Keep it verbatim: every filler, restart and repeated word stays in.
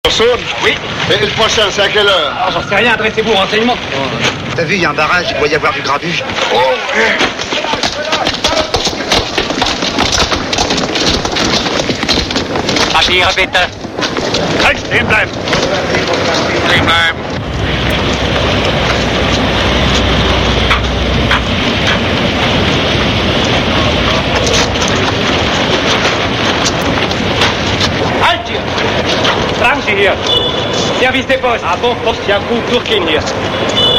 Saône? Oui. Et le prochain, c'est à quelle heure? Alors, j'en sais rien, adressez-vous au renseignement. T'as vu, il y a un barrage, il doit y avoir du grabuge. Oh, Papier, bitte. Halt, stehen bleiben! Stehen bleiben! Halt hier! Fragen Sie hier. Service des postes. Ah bon, Post Jakub Durkin hier.